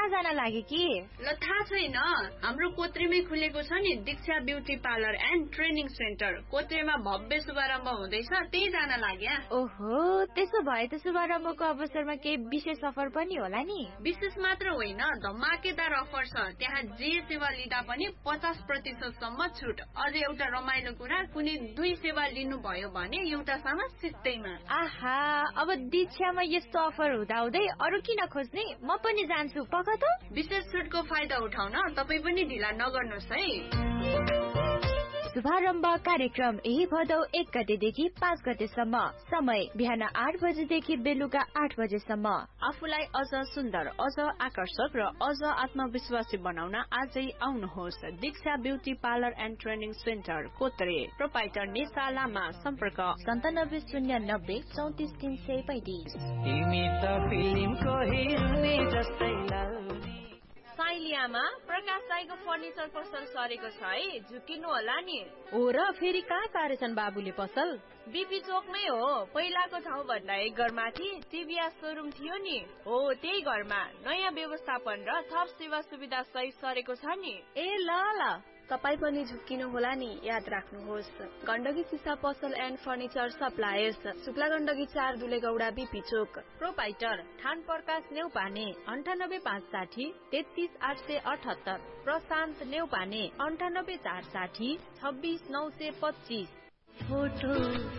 जान लागे कि ल थाहा छैन हाम्रो कोत्रेमै खुलेको छ नि दीक्षा beauty parlour and training centre कोत्रेमा भव्य शुभारम्भ हुँदैछ त्यही जान लाग्या ओहो त्यसो भए त शुभारम्भको अवसरमा केही विशेष अफर पनि होला नि विशेष मात्र होइन धमाकेदार अफर छ त्यहाँ जे सेवा लिँदा पनि 50% सम्म छुट अझै एउटा रमाइलो कुरा कुनै 2 सेवा लिनु भयो भने एउटा सामान सित्तैमा आहा अब दीक्षामा यस्तो अफर हुँदाहुँदै अरु किन खोज्ने म पनि जान्छु पक्का त विशेष छुटको फाइदा उठाउन तपाई पनि ढिला नगर्नुहोस् है शुभारम्भ कार्यक्रम यही भदौ 1 गतेदेखि 5 गतेसम्म समय बिहान 8 बजेदेखि बेलुका 8 बजेसम्म आफूलाई अझ सुन्दर अझ आकर्षक र अझ आत्मविश्वासी बनाउन आजै आउनुहोस् दीक्षा beauty parlour and training centre कोत्रे proprietor Nisha लामा सम्पर्क 970990 34335 तिमी त फिल्मको हिरोनी जस्तै साइलियामा प्रकाश राईको फर्निचर पसल सरेको छ है झुकिनु होला नि हो र फेरि कहाँ पारेछन् बाबुले पसल बीपी चोकमै हो पहिलाको ठाउँ भन्दा एक घरमाथि टिभीएस सोरुम थियो नि हो त्यही घरमा नयाँ व्यवस्थापन र थप सेवा सुविधा सहित सरेको छ नि ए ल तपाई पनि झुक्किनु होला नि याद राख्नुहोस् गण्डकी सिसा पसल and furniture suppliers Shukla Gandaki 4 दुलेगौडा BP Chowk proprietor ठान प्रकाश नेउपाने 98560 33878 प्रशान्त नेउपाने 98460 26925 फोटो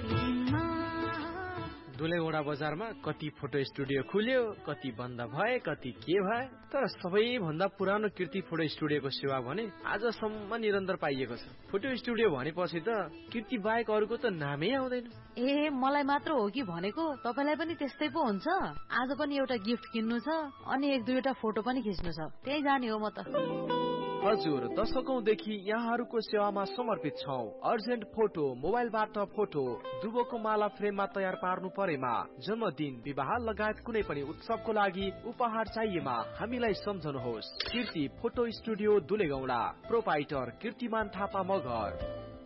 दुलेगौडा बजारमा कति फोटो स्टुडियो खुल्यो कति बन्द भए कति के भए तर सबैभन्दा पुरानो कीर्ति फोटो स्टुडियोको सेवा भने आजसम्म निरन्तर पाइएको छ फोटो स्टुडियो भनेपछि त कीर्ति बाहेक अरूको त नामै आउँदैन ए मलाई मात्र हो कि भनेको तपाईलाई पनि त्यस्तै पो हुन्छ आज पनि एउटा गिफ्ट किन्नु छ अनि 1-2 फोटो पनि खिच्नु छ त्यही जाने हो म त हजुर दशकौंदेखि यहाँहरूको सेवामा समर्पित छौं अर्जेन्ट फोटो मोबाइलबाट फोटो दुबोको माला फ्रेममा तयार पार्नु परेमा जन्मदिन विवाह लगायत कुनै पनि उत्सवको लागि उपहार चाहिएमा हामीलाई सम्झनुहोस् कीर्ति फोटो स्टुडियो दुलेगौडा प्रोपाइटर कीर्तिमान थापा मगर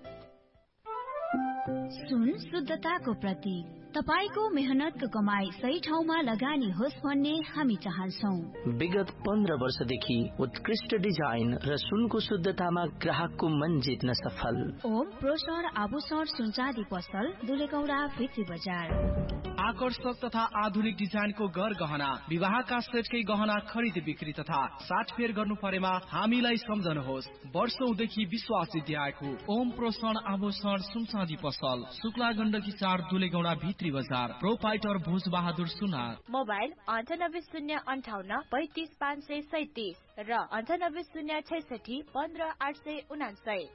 सुन शुद्धताको प्रतीक तपाईको मेहनतको कमाई सही ठाउँमा लगानी होस् भन्ने हामी चाहन्छौं विगत 15 वर्षदेखि उत्कृष्ट डिजाइन र सुनको शुद्धतामा ग्राहकको मन जित्न सफल ओम प्रोसर आभूषण सुनचाँदी पसल दुलेगौडा भित्री बजार आकर्षक तथा आधुनिक डिजाइनको गर गहना विवाहका सेटकै गहना खरिद बिक्री तथा साटफेर गर्नु परेमा हामीलाई सम्झनुहोस् वर्षौंदेखि विश्वास जित्दै आएको ओम प्रोसर आभूषण सुनचाँदी पसल शुक्ला गण्डकी 4 दुलेगौडा भित्री बजार प्रोपाइटर भोज बहादुर सुनार मोबाइल 9808 35537 र 9806 15899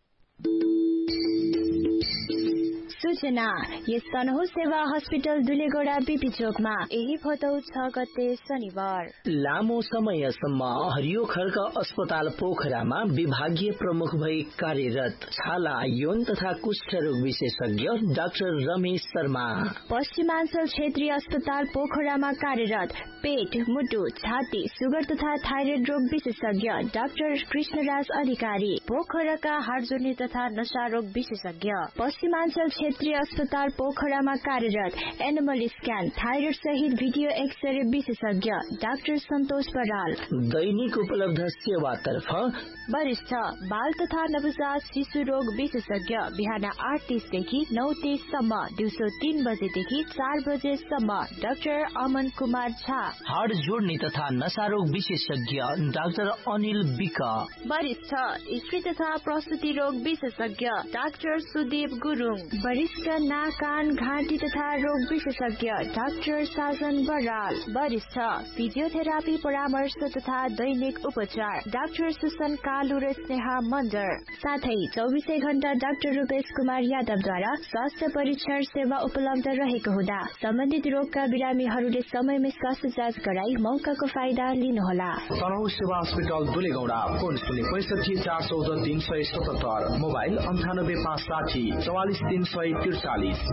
सूचना यस तनहु सेवा हस्पिटल दुलेगौडा बीपी चोकमा यही भदौ 6 गते शनिबार लामो समयसम्म हरियो खड्क अस्पताल पोखरामा विभागीय प्रमुख भई कार्यरत छाला यौन तथा कुष्ठ रोग विशेषज्ञ डाक्टर रमेश शर्मा पश्चिमाञ्चल क्षेत्रीय अस्पताल पोखरामा कार्यरत पेट मुटु छाती सुगर तथा थाइरोइड रोग विशेषज्ञ डाक्टर कृष्णराज अधिकारी पोखराका हाड जोड्ने तथा नशा रोग विशेषज्ञ पश्चिमाञ्चल क्षेत्रीय अस्पताल पोखरामा कार्यरत एनिमल स्क्यान थाइरोइड सहित भिडियो एक्सरे विशेषज्ञ डाक्टर सन्तोष बराल दैनिक उपलब्ध सेवातर्फ वरिष्ठ बाल तथा नवजात शिशु रोग विशेषज्ञ बिहान 8:30 देखि 9:30 सम्म दिउँसो 3 बजेदेखि 4 बजेसम्म डाक्टर अमन कुमार झा हाड जोड्ने तथा नशा रोग विशेषज्ञ डाक्टर अनिल विक वरिष्ठ स्त्री तथा प्रसुति रोग विशेषज्ञ डाक्टर सुदीप गुरुङ वरिष्ठ नाक कान घाँटी तथा रोग विशेषज्ञ डाक्टर साजन बराल वरिष्ठ फिजियोथेरापी परामर्श तथा दैनिक उपचार डाक्टर सुसन कालु र स्नेहा मन्डर साथै 24 घण्टा डाक्टर रूपेश कुमार यादवद्वारा स्वास्थ्य परीक्षण सेवा उपलब्ध रहेको हुँदा सम्बन्धित रोगका बिरामीहरूले समयमै स्वास्थ्य जाँच गराई मौकाको फाइदा लिनुहोला। तनहु सेवा अस्पताल दुलेगौडा फोन 065 414 377 मोबाइल 98560 44343।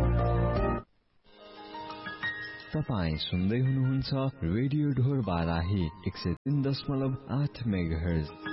तपाईं सुन्दै हुनुहुन्छ रेडियो ढोर बाराही 103.8 मेगाहर्ज।